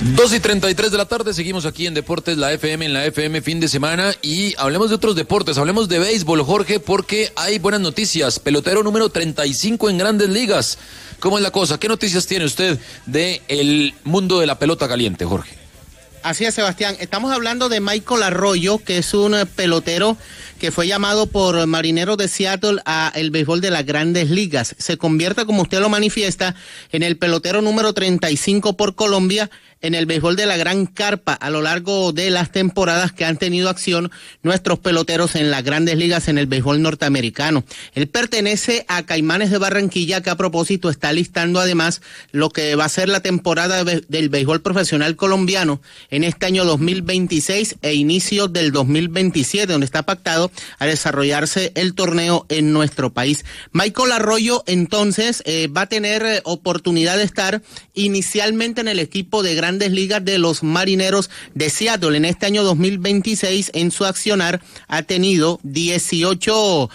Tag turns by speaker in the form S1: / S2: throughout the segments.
S1: 2:33 de la tarde, seguimos aquí en Deportes, la FM, en la FM fin de semana, y hablemos de otros deportes, hablemos de béisbol, Jorge, porque hay buenas noticias. Pelotero número 35 en Grandes Ligas. ¿Cómo es la cosa? ¿Qué noticias tiene usted del mundo de la pelota caliente, Jorge?
S2: Así es, Sebastián. Estamos hablando de Michael Arroyo, que es un pelotero que fue llamado por Marineros de Seattle a el béisbol de las Grandes Ligas. Se convierte, como usted lo manifiesta, en el pelotero número 35 por Colombia en el béisbol de la Gran Carpa a lo largo de las temporadas que han tenido acción nuestros peloteros en las Grandes Ligas en el béisbol norteamericano. Él pertenece a Caimanes de Barranquilla, que a propósito está listando además lo que va a ser la temporada del béisbol profesional colombiano en este año 2026 e inicio del 2027, donde está pactado a desarrollarse el torneo en nuestro país. Michael Arroyo entonces va a tener oportunidad de estar inicialmente en el equipo de Grandes Ligas de los Marineros de Seattle. En este año 2026 en su accionar ha tenido 18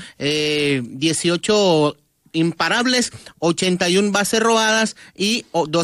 S2: imparables, 81 bases robadas y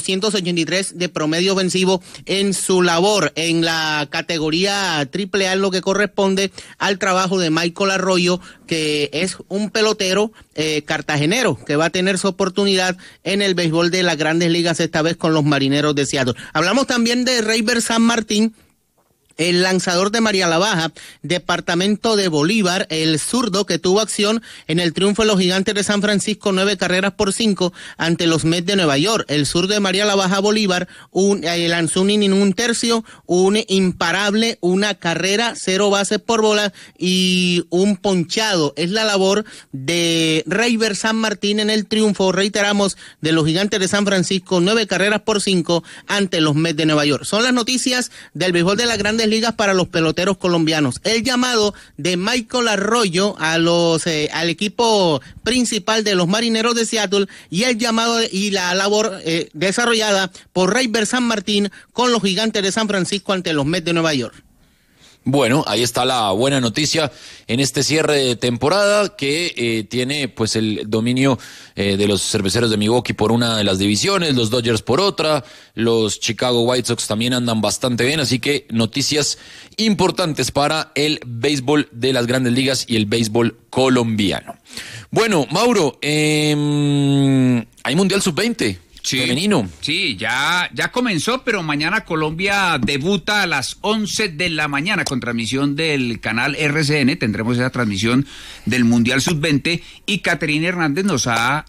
S2: 283 de promedio ofensivo en su labor en la categoría AAA, lo que corresponde al trabajo de Michael Arroyo, que es un pelotero cartagenero que va a tener su oportunidad en el béisbol de las Grandes Ligas, esta vez con los Marineros de Seattle. Hablamos también de Reiber San Martín, el lanzador de María la Baja, departamento de Bolívar, el zurdo que tuvo acción en el triunfo de los Gigantes de San Francisco, 9-5 ante los Mets de Nueva York. El zurdo de María la Baja Bolívar lanzó un inning, un tercio, un imparable, una carrera, 0 bases por bola y un ponchado. Es la labor de Reiber San Martín en el triunfo, reiteramos, de los Gigantes de San Francisco, 9-5 ante los Mets de Nueva York. Son las noticias del béisbol de las Grandes Ligas para los peloteros colombianos. El llamado de Michael Arroyo al equipo principal de los Marineros de Seattle y el llamado y la labor desarrollada por Reiber San Martín con los Gigantes de San Francisco ante los Mets de Nueva York.
S1: Bueno, ahí está la buena noticia en este cierre de temporada que tiene pues el dominio de los Cerveceros de Milwaukee por una de las divisiones, los Dodgers por otra, los Chicago White Sox también andan bastante bien, así que noticias importantes para el béisbol de las Grandes Ligas y el béisbol colombiano. Bueno, Mauro, hay Mundial Sub-20. Sí, femenino.
S3: Sí, ya comenzó, pero mañana Colombia debuta a las 11 de la mañana con transmisión del canal RCN. Tendremos esa transmisión del Mundial Sub-20 y Caterina Hernández nos ha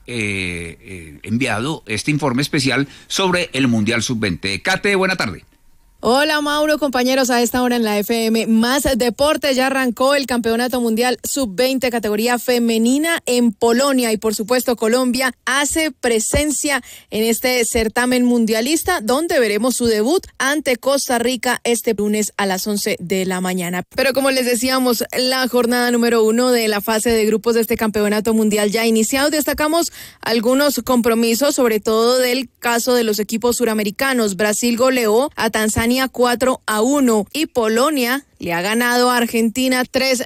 S3: enviado este informe especial sobre el Mundial Sub-20. Cate, buena tarde.
S4: Hola Mauro, compañeros, a esta hora en la FM Más Deporte ya arrancó el Campeonato Mundial Sub-20 categoría femenina en Polonia y por supuesto Colombia hace presencia en este certamen mundialista donde veremos su debut ante Costa Rica este lunes a las 11 de la mañana. Pero como les decíamos, la jornada número 1 de la fase de grupos de este Campeonato Mundial ya ha iniciado. Destacamos algunos compromisos, sobre todo del caso de los equipos suramericanos. Brasil goleó a Tanzania 4-1 y Polonia le ha ganado a Argentina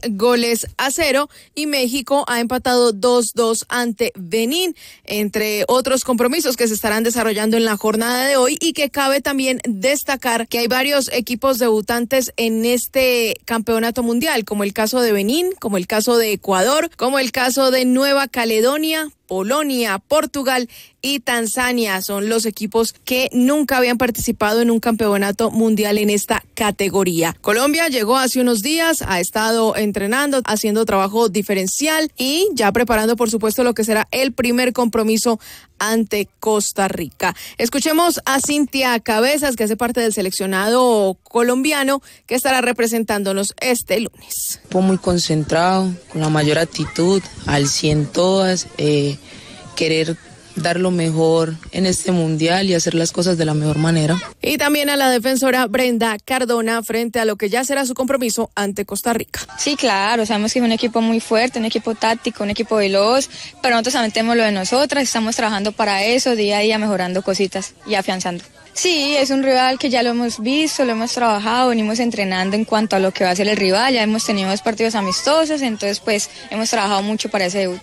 S4: 3-0 y México ha empatado 2-2 ante Benín, entre otros compromisos que se estarán desarrollando en la jornada de hoy y que cabe también destacar que hay varios equipos debutantes en este campeonato mundial, como el caso de Benín, como el caso de Ecuador, como el caso de Nueva Caledonia, Polonia, Portugal y Tanzania. Son los equipos que nunca habían participado en un campeonato mundial en esta categoría. Colombia llegó hace unos días, ha estado entrenando, haciendo trabajo diferencial y ya preparando, por supuesto, lo que será el primer compromiso ante Costa Rica. Escuchemos a Cintia Cabezas, que hace parte del seleccionado colombiano, que estará representándonos este lunes.
S5: Fue muy concentrado, con la mayor actitud, al 100 todas, querer dar lo mejor en este mundial y hacer las cosas de la mejor manera.
S4: Y también a la defensora Brenda Cardona frente a lo que ya será su compromiso ante Costa Rica.
S6: Sí, claro, sabemos que es un equipo muy fuerte, un equipo táctico, un equipo veloz, pero nosotros también tenemos lo de nosotras, estamos trabajando para eso, día a día mejorando cositas y afianzando. Sí, es un rival que ya lo hemos visto, lo hemos trabajado, venimos entrenando en cuanto a lo que va a ser el rival, ya hemos tenido 2 partidos amistosos, entonces pues hemos trabajado mucho para ese debut.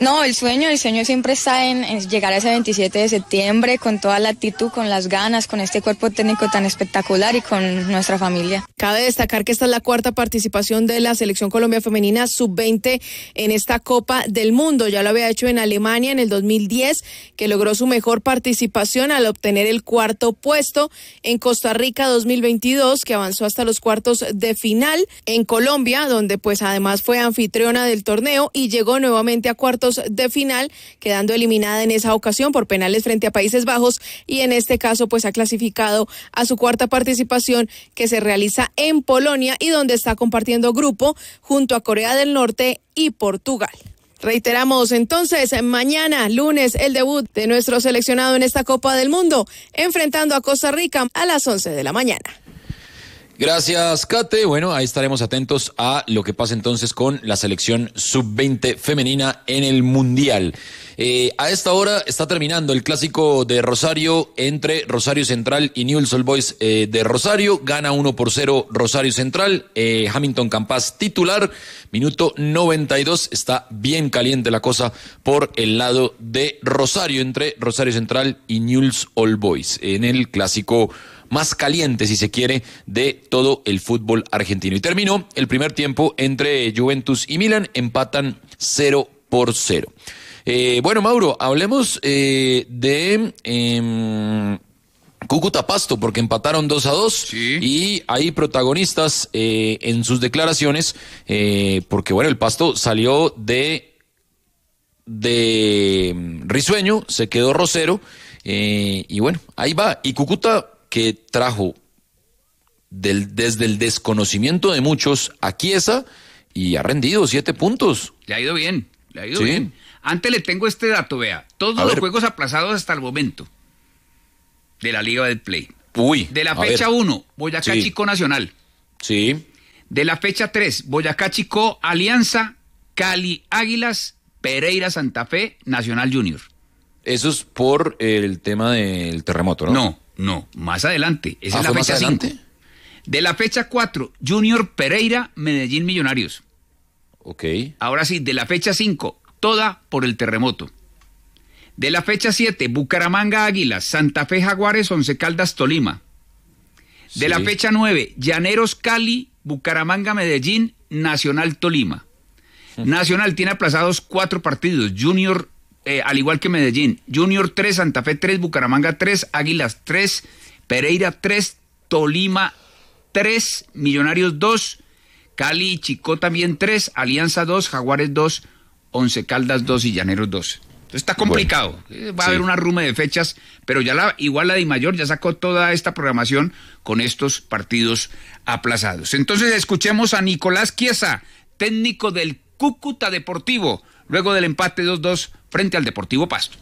S6: No, el sueño siempre está en llegar a ese 27 de septiembre con toda la actitud, con las ganas, con este cuerpo técnico tan espectacular y con nuestra familia.
S4: Cabe destacar que esta es la cuarta participación de la Selección Colombia Femenina Sub-20 en esta Copa del Mundo. Ya lo había hecho en Alemania en el 2010, que logró su mejor participación al obtener el cuarto puesto. En Costa Rica 2022, que avanzó hasta los cuartos de final. En Colombia, donde pues además fue anfitriona del torneo y llegó nuevamente a cuartos de final, quedando eliminada en esa ocasión por penales frente a Países Bajos, y en este caso pues ha clasificado a su cuarta participación, que se realiza en Polonia y donde está compartiendo grupo junto a Corea del Norte y Portugal. Reiteramos entonces, mañana, lunes, el debut de nuestro seleccionado en esta Copa del Mundo, enfrentando a Costa Rica a las 11 de la mañana.
S1: Gracias, Kate. Bueno, ahí estaremos atentos a lo que pasa entonces con la selección sub-20 femenina en el Mundial. A esta hora está terminando el clásico de Rosario entre Rosario Central y Newell's Old Boys de Rosario. Gana 1-0 Rosario Central. Hamilton Campas titular. Minuto 92. Está bien caliente la cosa por el lado de Rosario, entre Rosario Central y Newell's Old Boys en el clásico más caliente, si se quiere, de todo el fútbol argentino. Y terminó el primer tiempo entre Juventus y Milan, empatan 0-0. Bueno, Mauro, hablemos de Cúcuta Pasto, porque empataron 2-2,
S3: sí.
S1: Y hay protagonistas en sus declaraciones, porque bueno, el Pasto salió de risueño, se quedó rosero, y bueno, ahí va. Y Cúcuta, que trajo desde el desconocimiento de muchos a Chiesa y ha rendido 7 puntos.
S3: Le ha ido bien,
S1: Sí.
S3: bien. Antes le tengo este dato, vea. Todos los juegos aplazados hasta el momento de la Liga del Play.
S1: Uy.
S3: De la fecha 1, Boyacá
S1: Sí.
S3: Chico Nacional.
S1: Sí.
S3: De la fecha 3, Boyacá Chico Alianza, Cali Águilas, Pereira Santa Fe, Nacional Junior.
S1: Eso es por el tema del terremoto, ¿no?
S3: No, más adelante. Esa es la
S1: ¿fue más
S3: fecha 5.
S1: adelante?
S3: De la fecha 4, Junior Pereira, Medellín Millonarios.
S1: Ok.
S3: Ahora sí, de la fecha 5, toda por el terremoto. De la fecha 7, Bucaramanga Águilas, Santa Fe Jaguares, Once Caldas Tolima. De la fecha 9, Llaneros Cali, Bucaramanga Medellín, Nacional Tolima. Nacional tiene aplazados 4 partidos, Junior, al igual que Medellín, Junior 3, Santa Fe 3, Bucaramanga 3, Águilas 3, Pereira 3, Tolima 3, Millonarios 2, Cali y Chico también 3, Alianza 2, Jaguares 2, Once Caldas 2 y Llaneros 2. Entonces está complicado. Va a haber una rume de fechas, pero ya igual la DIMAYOR ya sacó toda esta programación con estos partidos aplazados. Entonces escuchemos a Nicolás Chiesa, técnico del Cúcuta Deportivo, luego del empate 2-2 frente al Deportivo Pasto.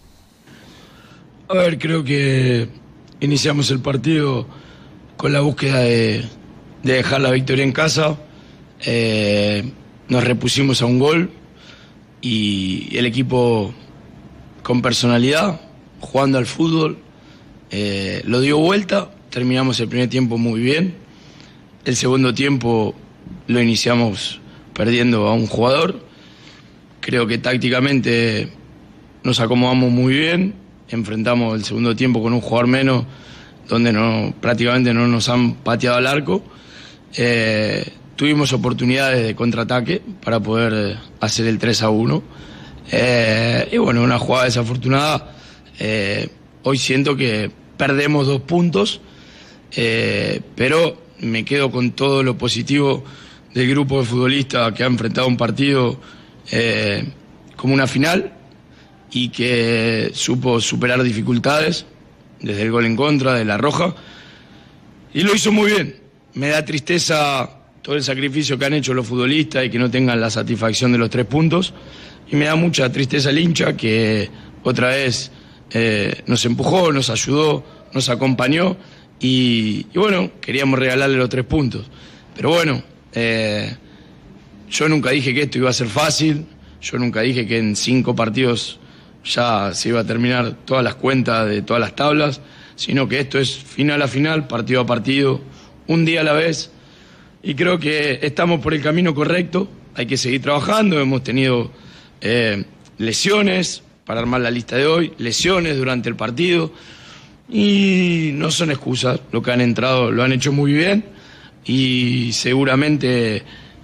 S7: A ver, creo que iniciamos el partido con la búsqueda de dejar la victoria en casa. Nos repusimos a un gol y el equipo con personalidad, jugando al fútbol, lo dio vuelta. Terminamos el primer tiempo muy bien. El segundo tiempo lo iniciamos perdiendo a un jugador. Creo que tácticamente nos acomodamos muy bien. Enfrentamos el segundo tiempo con un jugador menos, donde prácticamente no nos han pateado al arco. Tuvimos oportunidades de contraataque para poder hacer el 3-1. Y bueno, una jugada desafortunada. Hoy siento que perdemos 2 puntos, pero me quedo con todo lo positivo del grupo de futbolistas que ha enfrentado un partido como una final y que supo superar dificultades desde el gol en contra, de la roja, y lo hizo muy bien. Me da tristeza todo el sacrificio que han hecho los futbolistas y que no tengan la satisfacción de los 3 puntos, y me da mucha tristeza el hincha que otra vez nos empujó, nos ayudó, nos acompañó y bueno, queríamos regalarle los 3 puntos. Pero bueno, yo nunca dije que esto iba a ser fácil, yo nunca dije que en 5 partidos ya se iba a terminar todas las cuentas de todas las tablas, sino que esto es final a final, partido a partido, un día a la vez, y creo que estamos por el camino correcto. Hay que seguir trabajando. Hemos tenido lesiones para armar la lista de hoy, lesiones durante el partido, y no son excusas. Lo que han entrado lo han hecho muy bien y seguramente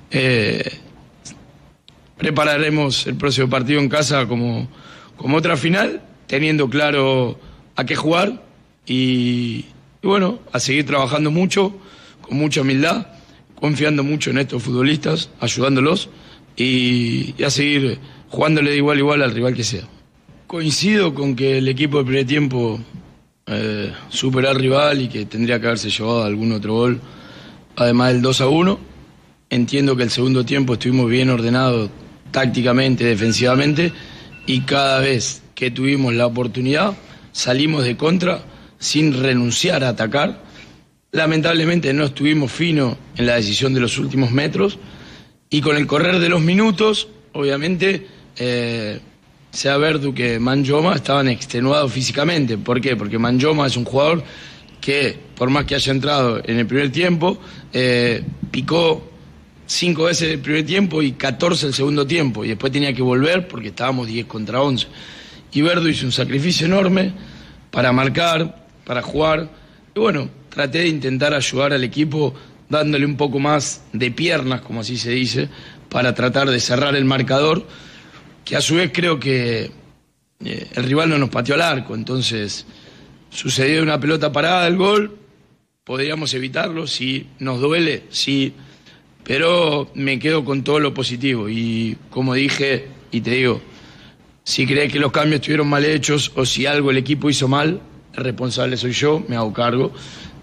S7: prepararemos el próximo partido en casa como otra final, teniendo claro a qué jugar y bueno, a seguir trabajando mucho, con mucha humildad, confiando mucho en estos futbolistas, ayudándolos y a seguir jugándole de igual a igual al rival que sea. Coincido con que el equipo de primer tiempo superó al rival y que tendría que haberse llevado algún otro gol, además del 2-1. Entiendo que el segundo tiempo estuvimos bien ordenados tácticamente, defensivamente, y cada vez que tuvimos la oportunidad salimos de contra sin renunciar a atacar. Lamentablemente no estuvimos finos en la decisión de los últimos metros y con el correr de los minutos, obviamente, sea Verdu que Manjoma estaban extenuados físicamente. ¿Por qué? Porque Manjoma es un jugador que, por más que haya entrado en el primer tiempo, picó 5 veces el primer tiempo y 14 el segundo tiempo, y después tenía que volver porque estábamos 10 contra 11. Y Verdu hizo un sacrificio enorme para marcar, para jugar, y bueno, traté de intentar ayudar al equipo dándole un poco más de piernas, como así se dice, para tratar de cerrar el marcador, que a su vez creo que el rival no nos pateó al arco. Entonces sucedió una pelota parada del gol, podríamos evitarlo, sí, nos duele, sí, pero me quedo con todo lo positivo y como dije y te digo, si crees que los cambios estuvieron mal hechos o si algo el equipo hizo mal, el responsable soy yo, me hago cargo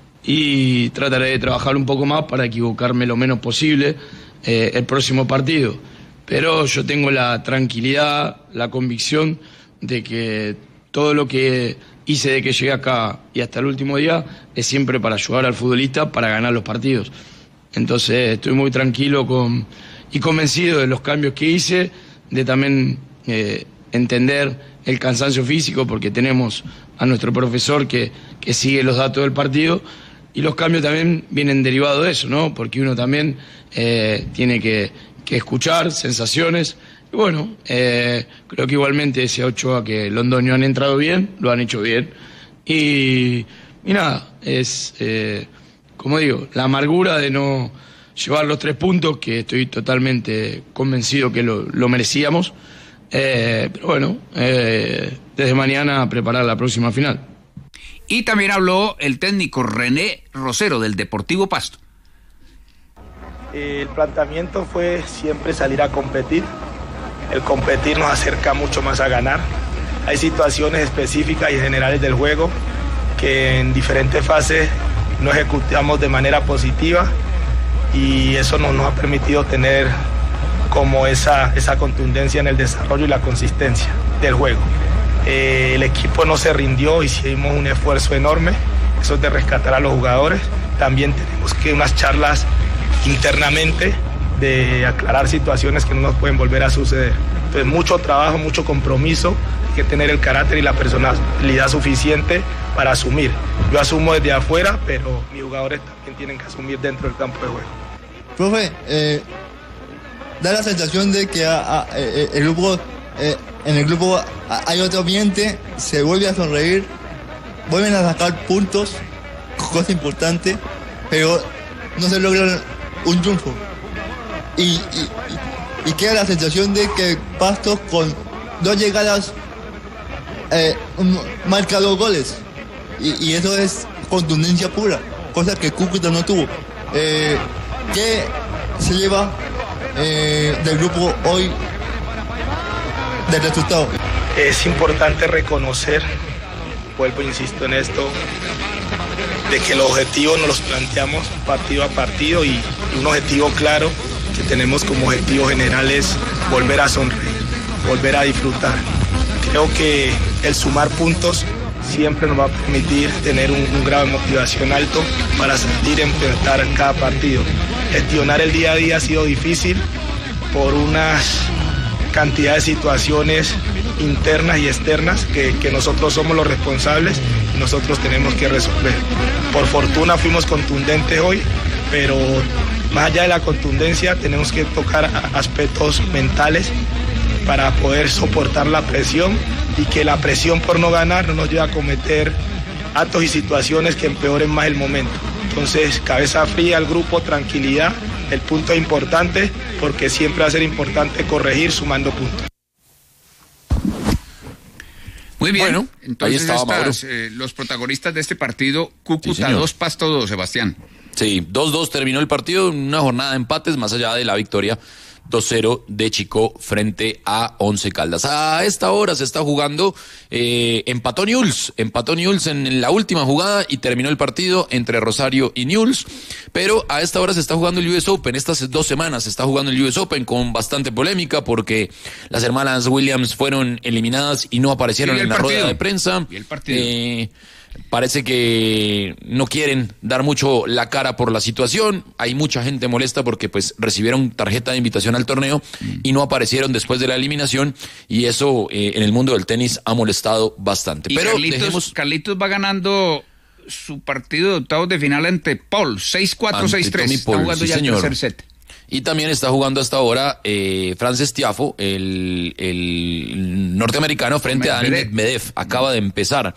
S7: y trataré de trabajar un poco más para equivocarme lo menos posible el próximo partido. Pero yo tengo la tranquilidad, la convicción de que todo lo que hice de que llegué acá y hasta el último día es siempre para ayudar al futbolista para ganar los partidos. Entonces estoy muy tranquilo y convencido de los cambios que hice, de también entender el cansancio físico, porque tenemos a nuestro profesor que sigue los datos del partido, y los cambios también vienen derivados de eso, ¿no? Porque uno también tiene que escuchar sensaciones. Y bueno, creo que igualmente ese Ochoa que Londoño han entrado bien, lo han hecho bien. Y nada, es, como digo, la amargura de no llevar los 3 puntos, que estoy totalmente convencido que lo merecíamos. Pero bueno, desde mañana a preparar la próxima final.
S3: Y también habló el técnico René Rosero del Deportivo Pasto.
S8: El planteamiento fue siempre salir a competir. El competir nos acerca mucho más a ganar. Hay situaciones específicas y generales del juego que en diferentes fases no ejecutamos de manera positiva y eso no nos ha permitido tener como esa contundencia en el desarrollo y la consistencia del juego. El equipo no se rindió, hicimos un esfuerzo enorme, eso es de rescatar a los jugadores. También tenemos que unas charlas internamente de aclarar situaciones que no nos pueden volver a suceder. Entonces mucho trabajo, mucho compromiso, hay que tener el carácter y la personalidad suficiente para asumir. Yo asumo desde afuera, pero mis jugadores también tienen que asumir dentro del campo de juego.
S9: Profe, da la sensación de que el grupo, en el grupo hay otro ambiente, se vuelve a sonreír, vuelven a sacar puntos, cosa importante, pero no se logra un triunfo. Y queda la sensación de que Pasto con 2 llegadas marca 2 goles. Y eso es contundencia pura, cosa que Cúcuta no tuvo. ¿Qué se lleva del grupo hoy del resultado?
S8: Es importante reconocer, vuelvo e insisto en esto, de que los objetivos nos los planteamos partido a partido y un objetivo claro que tenemos como objetivo general es volver a sonreír, volver a disfrutar. Creo que el sumar puntos siempre nos va a permitir tener un grado de motivación alto para salir a enfrentar cada partido. Gestionar el día a día ha sido difícil por unas cantidad de situaciones internas y externas que nosotros somos los responsables y nosotros tenemos que resolver. Por fortuna fuimos contundentes hoy, pero más allá de la contundencia tenemos que tocar aspectos mentales para poder soportar la presión y que la presión por no ganar no nos lleve a cometer actos y situaciones que empeoren más el momento. Entonces, cabeza fría al grupo, tranquilidad, el punto es importante porque siempre va a ser importante corregir sumando puntos.
S3: Muy bien,
S1: Bueno,
S3: entonces
S1: ahí estaba
S3: los protagonistas de este partido, Cúcuta 2, Pasto 2, Sebastián.
S1: Sí, 2-2 terminó el partido, una jornada de empates más allá de la victoria 2-0 de Chico frente a Once Caldas. A esta hora se está jugando, empató Newell's en la última jugada y terminó el partido entre Rosario y Newell's, pero a esta hora se está jugando el US Open. Estas 2 semanas se está jugando el US Open con bastante polémica porque las hermanas Williams fueron eliminadas y no aparecieron en la rueda de prensa.
S3: ¿Y el partido?
S1: Parece que no quieren dar mucho la cara por la situación. Hay mucha gente molesta porque pues recibieron tarjeta de invitación al torneo y no aparecieron después de la eliminación, y eso en el mundo del tenis ha molestado bastante.
S3: Y
S1: pero
S3: Carlitos va ganando su partido de octavos de final ante Paul, 6-4, 6-3. Está jugando ya el tercer set.
S1: Y también está jugando hasta ahora Frances Tiafoe, el norteamericano, frente a Daniil Medvedev. Acaba de empezar.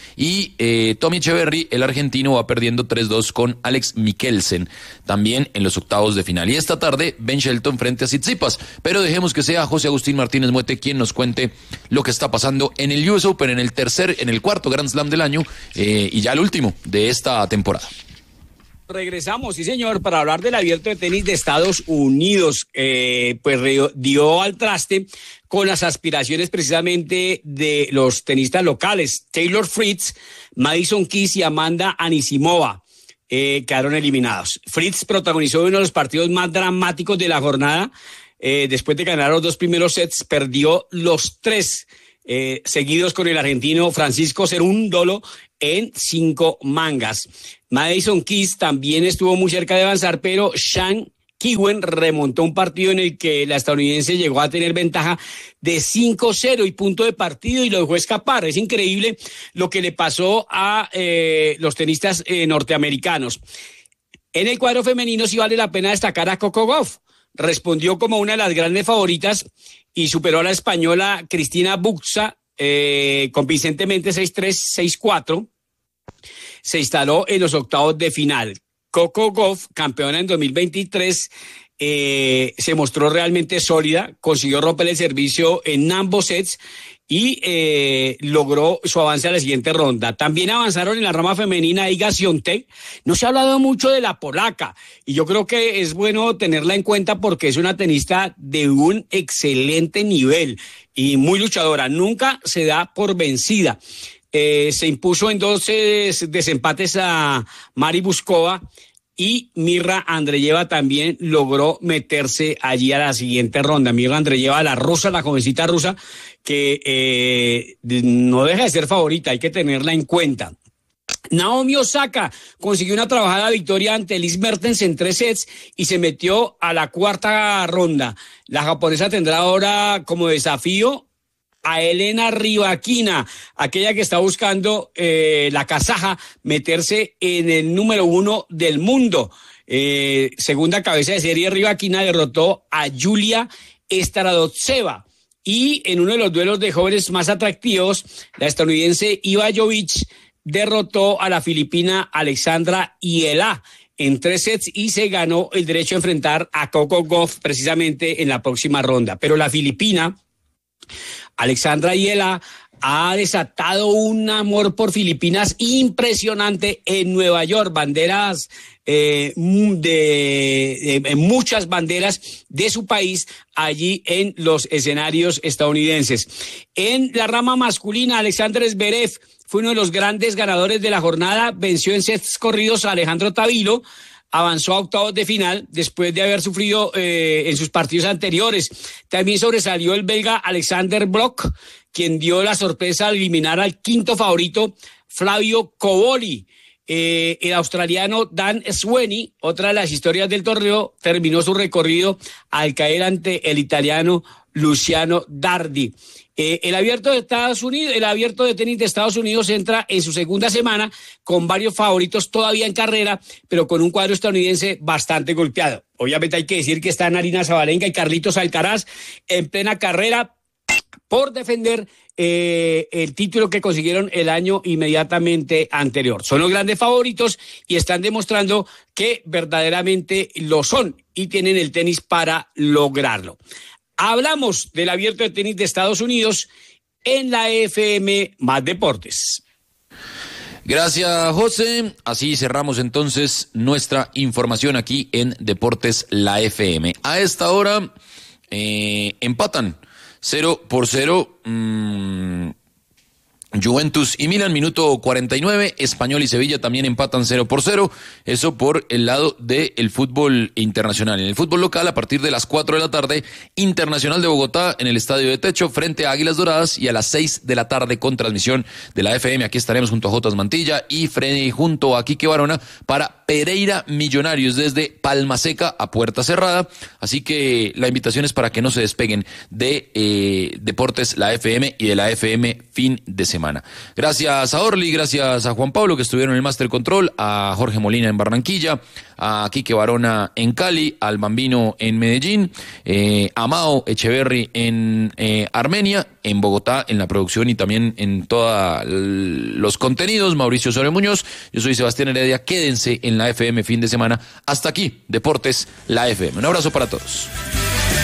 S1: Y Tommy Echeverry, el argentino, va perdiendo 3-2 con Alex Mikkelsen, también en los octavos de final. Y esta tarde, Ben Shelton frente a Tsitsipas. Pero dejemos que sea José Agustín Martínez Muete quien nos cuente lo que está pasando en el US Open, en el cuarto Grand Slam del año, y ya el último de esta temporada.
S10: Regresamos, sí señor, para hablar del Abierto de Tenis de Estados Unidos, pues dio al traste con las aspiraciones precisamente de los tenistas locales. Taylor Fritz, Madison Keys y Amanda Anisimova quedaron eliminados. Fritz protagonizó uno de los partidos más dramáticos de la jornada. Después de ganar los 2 primeros sets, perdió los 3 seguidos con el argentino Francisco Cerúndolo en 5 mangas. Madison Keys también estuvo muy cerca de avanzar, pero Shane Kiwen remontó un partido en el que la estadounidense llegó a tener ventaja de 5-0 y punto de partido y lo dejó escapar. Es increíble lo que le pasó a los tenistas norteamericanos. En el cuadro femenino sí vale la pena destacar a Coco Gauff. Respondió como una de las grandes favoritas y superó a la española Cristina Buxa convincentemente 6-3, 6-4. Se instaló en los octavos de final. Coco Gauff, campeona en 2023, se mostró realmente sólida, consiguió romper el servicio en ambos sets y logró su avance a la siguiente ronda. También avanzaron en la rama femenina Iga Świątek. No se ha hablado mucho de la polaca y yo creo que es bueno tenerla en cuenta porque es una tenista de un excelente nivel y muy luchadora. Nunca se da por vencida. Se impuso en 12 desempates a Mari Buskova y Mirra Andreeva también logró meterse allí a la siguiente ronda. Mirra Andreeva, la rusa, la jovencita rusa, que no deja de ser favorita, hay que tenerla en cuenta. Naomi Osaka consiguió una trabajada victoria ante Liz Mertens en 3 sets y se metió a la cuarta ronda. La japonesa tendrá ahora como desafío a Elena Rybakina, aquella que está buscando la kazaja meterse en el número 1 del mundo. Segunda cabeza de serie, Rybakina derrotó a Yulia Staradotseva. Y en uno de los duelos de jóvenes más atractivos, la estadounidense Iva Jovic derrotó a la filipina Alexandra Iela en 3 sets y se ganó el derecho a enfrentar a Coco Gauff precisamente en la próxima ronda. Pero la filipina Alexandra Iela ha desatado un amor por Filipinas impresionante en Nueva York, banderas muchas banderas de su país allí en los escenarios estadounidenses. En la rama masculina, Alexander Zverev fue uno de los grandes ganadores de la jornada, venció en sets corridos a Alejandro Tavilo, avanzó a octavos de final después de haber sufrido en sus partidos anteriores. También sobresalió el belga Alexander Bloch, quien dio la sorpresa al eliminar al quinto favorito Flavio Cobolli. El australiano Dan Sweeney, otra de las historias del torneo, terminó su recorrido al caer ante el italiano Luciano Dardi. El abierto de tenis de Estados Unidos entra en su segunda semana con varios favoritos todavía en carrera, pero con un cuadro estadounidense bastante golpeado. Obviamente hay que decir que están Arina Sabalenka y Carlitos Alcaraz en plena carrera, por defender el título que consiguieron el año inmediatamente anterior. Son los grandes favoritos y están demostrando que verdaderamente lo son y tienen el tenis para lograrlo. Hablamos del Abierto de Tenis de Estados Unidos en la FM Más Deportes.
S1: Gracias, José. Así cerramos entonces nuestra información aquí en Deportes La FM. A esta hora empatan 0-0. Juventus y Milan, minuto 49, Español y Sevilla también empatan 0-0, eso por el lado del fútbol internacional. En el fútbol local, a partir de las 4 de la tarde, Internacional de Bogotá en el Estadio de Techo frente a Águilas Doradas, y a las 6 de la tarde con transmisión de la FM. Aquí estaremos junto a Jotas Mantilla y junto a Quique Barona para Pereira Millonarios desde Palma Seca a puerta cerrada, así que la invitación es para que no se despeguen de Deportes La FM y de la FM fin de semana. Gracias a Orly, gracias a Juan Pablo que estuvieron en el Master Control, a Jorge Molina en Barranquilla, a Quique Barona en Cali, al Bambino en Medellín, a Mao Echeverry en Armenia, en Bogotá en la producción y también en todos los contenidos, Mauricio Osorio Muñoz. Yo soy Sebastián Heredia, quédense en la FM fin de semana. Hasta aquí, Deportes La FM. Un abrazo para todos.